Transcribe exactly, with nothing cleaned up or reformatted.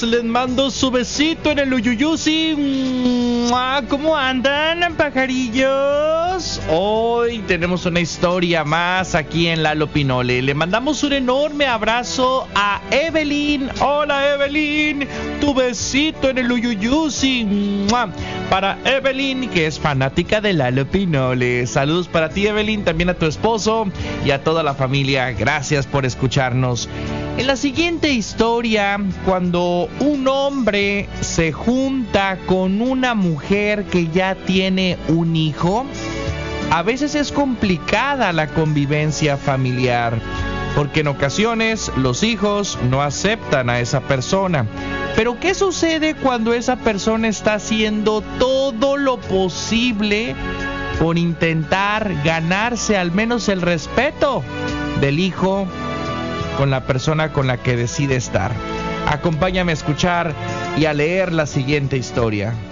todos, les mando su besito en el uyuyusi. ¿Cómo andan, pajarillos? Hoy tenemos una historia más aquí en Lalo Pinole. Le mandamos un enorme abrazo a Evelyn. Hola, Evelyn, tu besito en el uyuyusi. Para Evelyn, que es fanática de Lalo Pinole. Saludos para ti, Evelyn, también a tu esposo y a toda la familia. Gracias por escucharnos. En la siguiente historia, cuando un hombre se junta con una mujer que ya tiene un hijo, a veces es complicada la convivencia familiar, porque en ocasiones los hijos no aceptan a esa persona. Pero ¿qué sucede cuando esa persona está haciendo todo lo posible por intentar ganarse al menos el respeto del hijo con la persona con la que decide estar? Acompáñame a escuchar y a leer la siguiente historia.